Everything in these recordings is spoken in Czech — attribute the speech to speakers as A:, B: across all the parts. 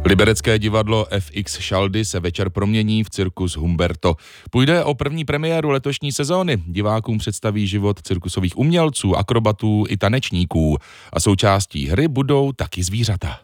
A: Liberecké divadlo FX Šaldy se večer promění v cirkus Humberto. Půjde o první premiéru letošní sezóny. Divákům představí život cirkusových umělců, akrobatů i tanečníků. A součástí hry budou taky zvířata.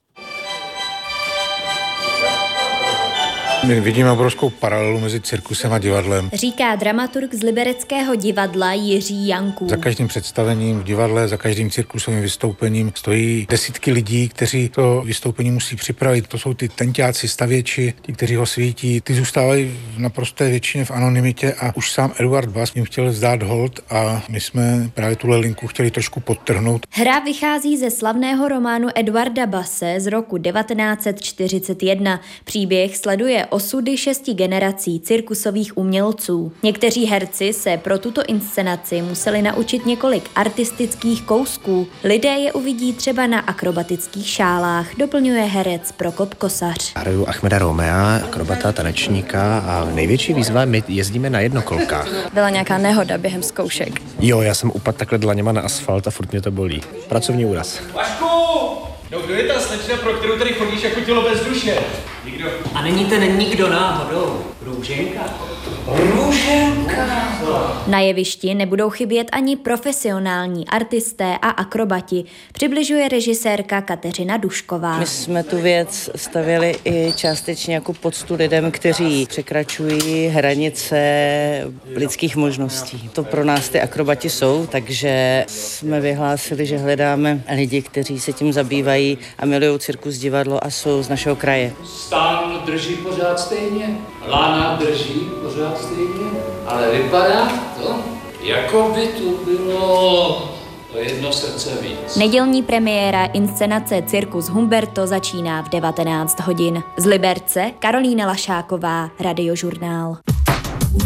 B: My vidíme obrovskou paralelu mezi cirkusem a divadlem.
C: Říká dramaturg z Libereckého divadla Jiří Janků.
B: Za každým představením v divadle, za každým cirkusovým vystoupením stojí desítky lidí, kteří to vystoupení musí připravit. To jsou ty tenťáci, stavěči, ti, kteří ho svítí. Ty zůstávají v naprosté většině v anonymitě a už sám Eduard Bass jim chtěl vzdát hold a my jsme právě tuhle linku chtěli trošku podtrhnout.
C: Hra vychází ze slavného románu Eduarda Basse z roku 1941. Příběh sleduje osudy 6 generací cirkusových umělců. Někteří herci se pro tuto inscenaci museli naučit několik artistických kousků. Lidé je uvidí třeba na akrobatických šálách, doplňuje herec Prokop Kosař.
D: Hraju Achmeda Romea, akrobata, tanečníka a největší výzva, my jezdíme na jednokolkách.
E: Byla nějaká nehoda během zkoušek?
D: Jo, já jsem upadl takhle dlaněma na asfalt a furt mě to bolí. Pracovní úraz.
F: Vašku! No kdo je ta slečna, pro kterou tady chodíš jako tělo bez duše? Nikdo.
G: A není ten nikdo náhodou? Růženka? Růženka!
C: Na jevišti nebudou chybět ani profesionální artisté a akrobati, přibližuje režisérka Kateřina Dušková.
H: My jsme tu věc stavěli i částečně jako poctu lidem, kteří překračují hranice lidských možností. To pro nás ty akrobati jsou, takže jsme vyhlásili, že hledáme lidi, kteří se tím zabývají a milují cirkus, divadlo a jsou z našeho kraje.
G: Stán drží pořád stejně, lána drží pořád stejně, ale vypadá to, jako by tu bylo to jedno srdce víc.
C: Nedělní premiéra inscenace Cirkus Humberto začíná v 19 hodin. Z Liberce Karolína Lašáková, Radiožurnál.